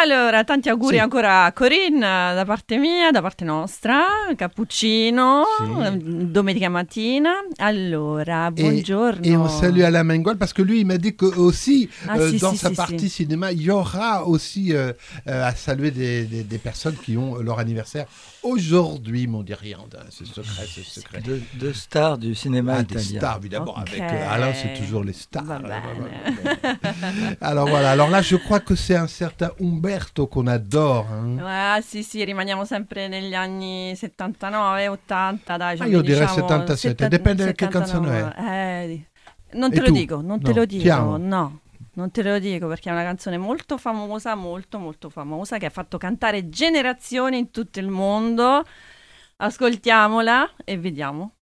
Allora, tanti auguri ancora a Corinne da parte mia, da parte nostra, cappuccino, domenica mattina. Allora, buongiorno. Et on salue Alain Mengual parce que lui, il m'a dit que aussi, dans sa partie cinéma, il y aura aussi à saluer des personnes qui ont leur anniversaire aujourd'hui, m'on dit rien. C'est secret. Deux stars du cinéma italien. Des stars, évidemment. Avec Alain, c'est toujours les stars. Alors voilà, alors là, je crois que c'est un certain Umberto qu'on adore. Hein. Sì, rimaniamo sempre negli anni 79, 80, dai. Io direi 77, dipende da che canzone è. Non te lo dico, non te lo dico, no. Non te lo dico perché è una canzone molto famosa, molto molto famosa, che ha fatto cantare generazioni in tutto il mondo. Ascoltiamola e vediamo.